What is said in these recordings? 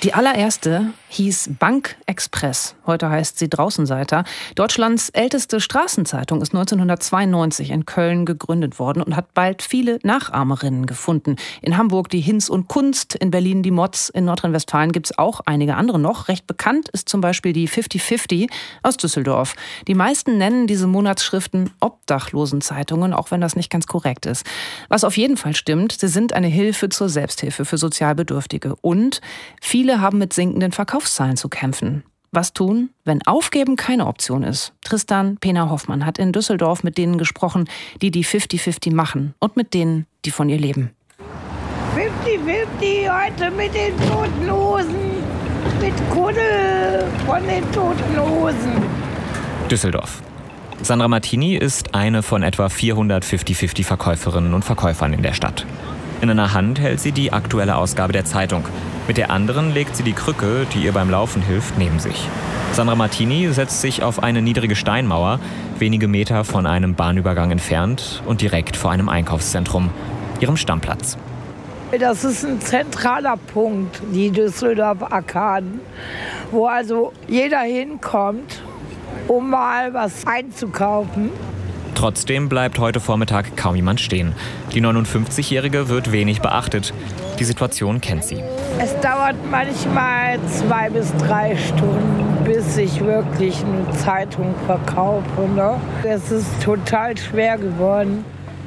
Die allererste hieß Bank Express. Heute heißt sie Draußenseiter. Deutschlands älteste Straßenzeitung ist 1992 in Köln gegründet worden und hat bald viele Nachahmerinnen gefunden. In Hamburg die Hinz und Kunst, in Berlin die Mods, in Nordrhein-Westfalen gibt es auch einige andere noch. Recht bekannt ist zum Beispiel die 50/50 aus Düsseldorf. Die meisten nennen diese Monatsschriften Obdachlosenzeitungen, auch wenn das nicht ganz korrekt ist. Was auf jeden Fall stimmt, sie sind eine Hilfe zur Selbsthilfe für sozial Bedürftige. Und viele haben mit sinkenden Verkaufszahlen zu kämpfen. Was tun, wenn Aufgeben keine Option ist? Tristan Pehner-Hoffmann hat in Düsseldorf mit denen gesprochen, die 50/50 machen und mit denen, die von ihr leben. 50/50 heute mit den Toten Hosen, mit Kuddel von den Toten Hosen. Düsseldorf. Sandra Martini ist eine von etwa 400 50/50 Verkäuferinnen und Verkäufern in der Stadt. In einer Hand hält sie die aktuelle Ausgabe der Zeitung. Mit der anderen legt sie die Krücke, die ihr beim Laufen hilft, neben sich. Sandra Martini setzt sich auf eine niedrige Steinmauer, wenige Meter von einem Bahnübergang entfernt und direkt vor einem Einkaufszentrum, ihrem Stammplatz. Das ist ein zentraler Punkt, die Düsseldorfer Arkaden, wo also jeder hinkommt, um mal was einzukaufen. Trotzdem bleibt heute Vormittag kaum jemand stehen. Die 59-Jährige wird wenig beachtet. Die Situation kennt sie. Es dauert manchmal 2 bis 3 Stunden, bis ich wirklich eine Zeitung verkaufe. Ne? Es ist total schwer geworden.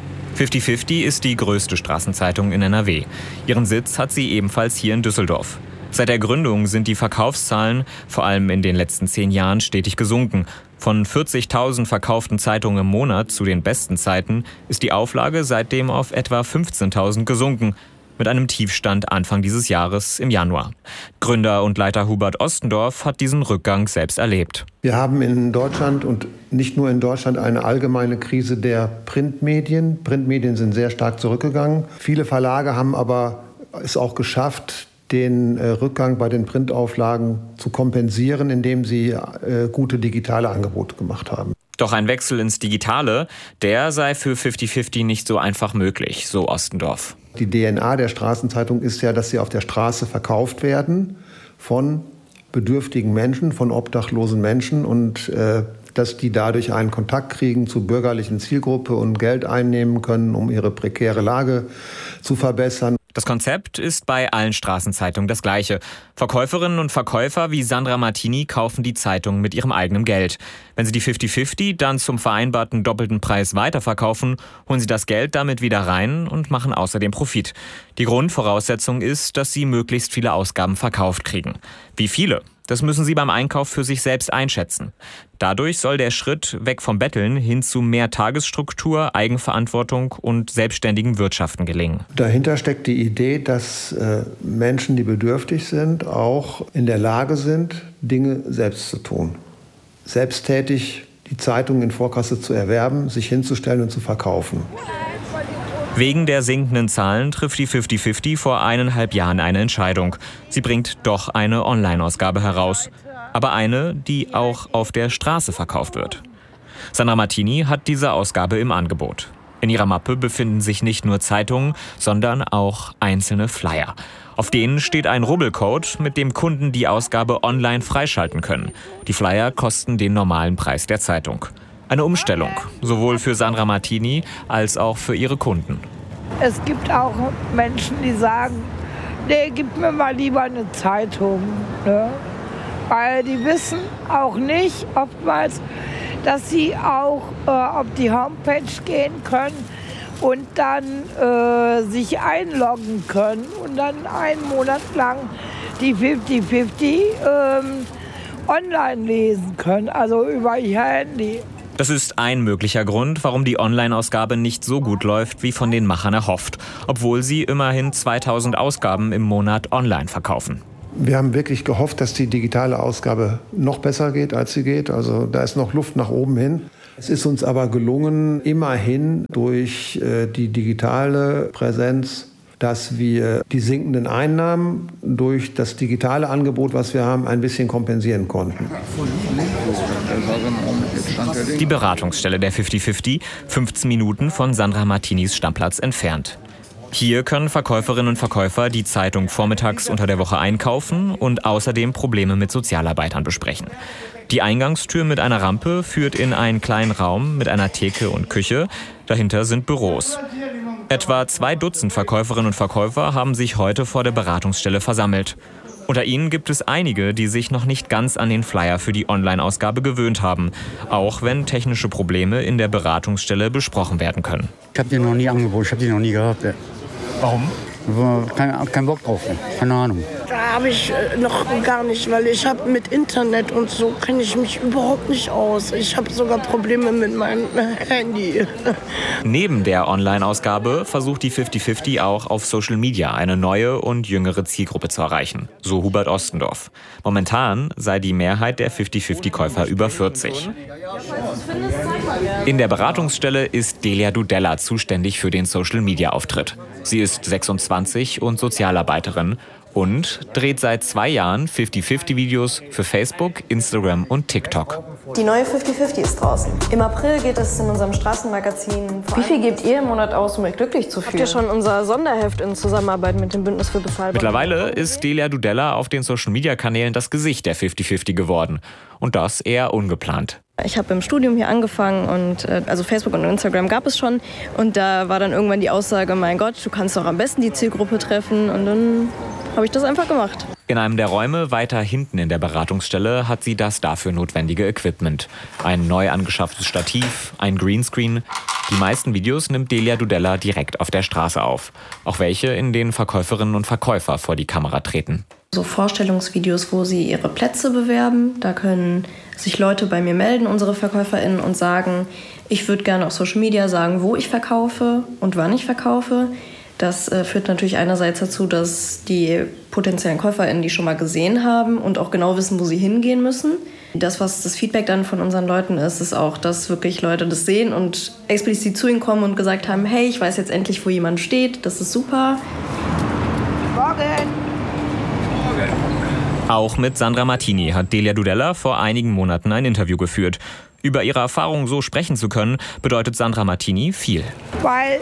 50/50 ist die größte Straßenzeitung in NRW. Ihren Sitz hat sie ebenfalls hier in Düsseldorf. Seit der Gründung sind die Verkaufszahlen, vor allem in den letzten 10 Jahren, stetig gesunken. Von 40.000 verkauften Zeitungen im Monat zu den besten Zeiten ist die Auflage seitdem auf etwa 15.000 gesunken, mit einem Tiefstand Anfang dieses Jahres im Januar. Gründer und Leiter Hubert Ostendorf hat diesen Rückgang selbst erlebt. Wir haben in Deutschland und nicht nur in Deutschland eine allgemeine Krise der Printmedien. Printmedien sind sehr stark zurückgegangen. Viele Verlage haben aber es auch geschafft, den Rückgang bei den Printauflagen zu kompensieren, indem sie gute digitale Angebote gemacht haben. Doch ein Wechsel ins Digitale, der sei für 50/50 nicht so einfach möglich, so Ostendorf. Die DNA der Straßenzeitung ist ja, dass sie auf der Straße verkauft werden von bedürftigen Menschen, von obdachlosen Menschen und dass die dadurch einen Kontakt kriegen zur bürgerlichen Zielgruppe und Geld einnehmen können, um ihre prekäre Lage zu verbessern. Das Konzept ist bei allen Straßenzeitungen das gleiche. Verkäuferinnen und Verkäufer wie Sandra Martini kaufen die Zeitung mit ihrem eigenen Geld. Wenn sie die 50/50 dann zum vereinbarten doppelten Preis weiterverkaufen, holen sie das Geld damit wieder rein und machen außerdem Profit. Die Grundvoraussetzung ist, dass sie möglichst viele Ausgaben verkauft kriegen. Wie viele? Das müssen sie beim Einkauf für sich selbst einschätzen. Dadurch soll der Schritt weg vom Betteln hin zu mehr Tagesstruktur, Eigenverantwortung und selbstständigem Wirtschaften gelingen. Dahinter steckt die Idee, dass Menschen, die bedürftig sind, auch in der Lage sind, Dinge selbst zu tun. Selbsttätig die Zeitung in Vorkasse zu erwerben, sich hinzustellen und zu verkaufen. Wegen der sinkenden Zahlen trifft die 50/50 vor 1,5 Jahren eine Entscheidung. Sie bringt doch eine Online-Ausgabe heraus. Aber eine, die auch auf der Straße verkauft wird. Sandra Martini hat diese Ausgabe im Angebot. In ihrer Mappe befinden sich nicht nur Zeitungen, sondern auch einzelne Flyer. Auf denen steht ein Rubbelcode, mit dem Kunden die Ausgabe online freischalten können. Die Flyer kosten den normalen Preis der Zeitung. Eine Umstellung, sowohl für Sandra Martini als auch für ihre Kunden. Es gibt auch Menschen, die sagen, nee, gib mir mal lieber eine Zeitung. Ne? Weil die wissen auch nicht oftmals, dass sie auch auf die Homepage gehen können und dann sich einloggen können und dann einen Monat lang die 50/50 online lesen können, also über ihr Handy. Das ist ein möglicher Grund, warum die Online-Ausgabe nicht so gut läuft, wie von den Machern erhofft, obwohl sie immerhin 2000 Ausgaben im Monat online verkaufen. Wir haben wirklich gehofft, dass die digitale Ausgabe noch besser geht, als sie geht. Also da ist noch Luft nach oben hin. Es ist uns aber gelungen, immerhin durch die digitale Präsenz, dass wir die sinkenden Einnahmen durch das digitale Angebot, was wir haben, ein bisschen kompensieren konnten. Die Beratungsstelle der 50/50, 15 Minuten von Sandra Martinis Stammplatz entfernt. Hier können Verkäuferinnen und Verkäufer die Zeitung vormittags unter der Woche einkaufen und außerdem Probleme mit Sozialarbeitern besprechen. Die Eingangstür mit einer Rampe führt in einen kleinen Raum mit einer Theke und Küche. Dahinter sind Büros. Etwa 2 Dutzend Verkäuferinnen und Verkäufer haben sich heute vor der Beratungsstelle versammelt. Unter ihnen gibt es einige, die sich noch nicht ganz an den Flyer für die Online-Ausgabe gewöhnt haben, auch wenn technische Probleme in der Beratungsstelle besprochen werden können. Ich habe die noch nie angeboten, ich habe die noch nie gehabt. Warum? Kein Bock drauf, keine Ahnung. Da habe ich noch gar nicht, weil ich habe mit Internet und so kenne ich mich überhaupt nicht aus. Ich habe sogar Probleme mit meinem Handy. Neben der Online-Ausgabe versucht die 50/50 auch auf Social Media eine neue und jüngere Zielgruppe zu erreichen, so Hubert Ostendorf. Momentan sei die Mehrheit der 50/50-Käufer über 40. In der Beratungsstelle ist Delia Dudella zuständig für den Social-Media-Auftritt. Sie ist 26 und Sozialarbeiterin und dreht seit 2 Jahren 50/50-Videos für Facebook, Instagram und TikTok. Die neue 50/50 ist draußen. Im April geht es in unserem Straßenmagazin. Wie viel gebt ihr im Monat aus, um euch glücklich zu fühlen? Habt ihr schon unser Sonderheft in Zusammenarbeit mit dem Bündnis für Bezahlbarkeit? Mittlerweile ist Delia Dudella auf den Social-Media-Kanälen das Gesicht der 50/50 geworden. Und das eher ungeplant. Ich habe im Studium hier angefangen und also Facebook und Instagram gab es schon. Und da war dann irgendwann die Aussage, mein Gott, du kannst doch am besten die Zielgruppe treffen. Und dann habe ich das einfach gemacht. In einem der Räume weiter hinten in der Beratungsstelle hat sie das dafür notwendige Equipment. Ein neu angeschafftes Stativ, ein Greenscreen. Die meisten Videos nimmt Delia Dudella direkt auf der Straße auf. Auch welche, in denen Verkäuferinnen und Verkäufer vor die Kamera treten. So Vorstellungsvideos, wo sie ihre Plätze bewerben. Da können sich Leute bei mir melden, unsere VerkäuferInnen, und sagen, ich würde gerne auf Social Media sagen, wo ich verkaufe und wann ich verkaufe. Das führt natürlich einerseits dazu, dass die potenziellen KäuferInnen die schon mal gesehen haben und auch genau wissen, wo sie hingehen müssen. Das, was das Feedback dann von unseren Leuten ist, ist auch, dass wirklich Leute das sehen und explizit zu ihnen kommen und gesagt haben, hey, ich weiß jetzt endlich, wo jemand steht, das ist super. Morgen! Auch mit Sandra Martini hat Delia Dudella vor einigen Monaten ein Interview geführt. Über ihre Erfahrungen so sprechen zu können, bedeutet Sandra Martini viel. Weil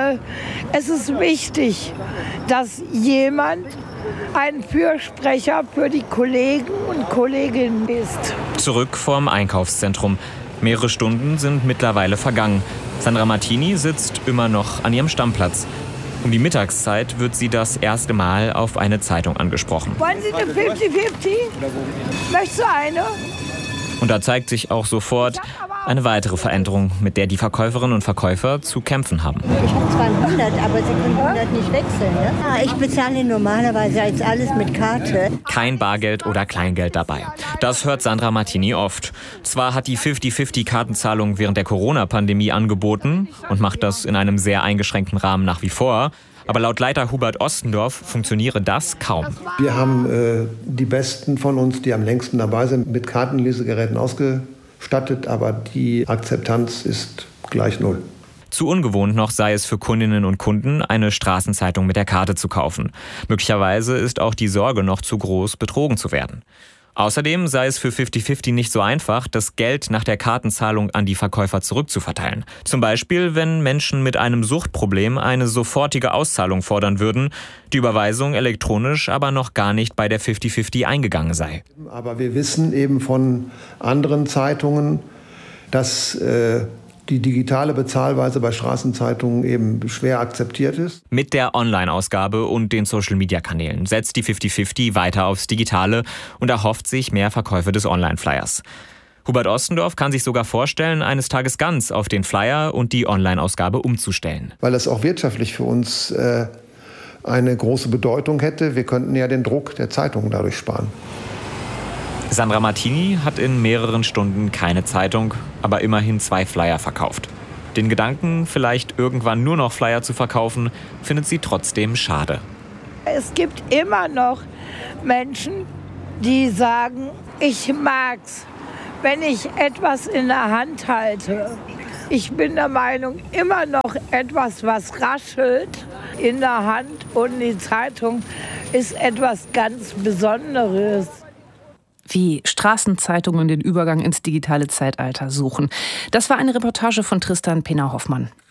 es ist wichtig, dass jemand ein Fürsprecher für die Kollegen und Kolleginnen ist. Zurück vorm Einkaufszentrum. Mehrere Stunden sind mittlerweile vergangen. Sandra Martini sitzt immer noch an ihrem Stammplatz. Um die Mittagszeit wird sie das erste Mal auf eine Zeitung angesprochen. Wollen Sie eine 50/50? Möchtest du eine? Und da zeigt sich auch sofort eine weitere Veränderung, mit der die Verkäuferinnen und Verkäufer zu kämpfen haben. Ich habe zwar 100, aber Sie können 100 nicht wechseln. Ne? Ich bezahle normalerweise jetzt alles mit Karte. Kein Bargeld oder Kleingeld dabei. Das hört Sandra Martini oft. Zwar hat die 50/50-Kartenzahlung während der Corona-Pandemie angeboten und macht das in einem sehr eingeschränkten Rahmen nach wie vor. Aber laut Leiter Hubert Ostendorf funktioniere das kaum. Wir haben die Besten von uns, die am längsten dabei sind, mit Kartenlesegeräten ausgestattet, aber die Akzeptanz ist gleich 0. Zu ungewohnt noch sei es für Kundinnen und Kunden, eine Straßenzeitung mit der Karte zu kaufen. Möglicherweise ist auch die Sorge noch zu groß, betrogen zu werden. Außerdem sei es für 50/50 nicht so einfach, das Geld nach der Kartenzahlung an die Verkäufer zurückzuverteilen. Zum Beispiel, wenn Menschen mit einem Suchtproblem eine sofortige Auszahlung fordern würden, die Überweisung elektronisch aber noch gar nicht bei der 50/50 eingegangen sei. Aber wir wissen eben von anderen Zeitungen, dass die digitale Bezahlweise bei Straßenzeitungen eben schwer akzeptiert ist. Mit der Online-Ausgabe und den Social-Media-Kanälen setzt die 50/50 weiter aufs Digitale und erhofft sich mehr Verkäufe des Online-Flyers. Hubert Ostendorf kann sich sogar vorstellen, eines Tages ganz auf den Flyer und die Online-Ausgabe umzustellen. Weil das auch wirtschaftlich für uns eine große Bedeutung hätte. Wir könnten ja den Druck der Zeitungen dadurch sparen. Sandra Martini hat in mehreren Stunden keine Zeitung, aber immerhin 2 Flyer verkauft. Den Gedanken, vielleicht irgendwann nur noch Flyer zu verkaufen, findet sie trotzdem schade. Es gibt immer noch Menschen, die sagen, ich mag's, wenn ich etwas in der Hand halte. Ich bin der Meinung, immer noch etwas, was raschelt in der Hand und die Zeitung ist etwas ganz Besonderes. Wie Straßenzeitungen den Übergang ins digitale Zeitalter suchen. Das war eine Reportage von Tristan Pena-Hoffmann.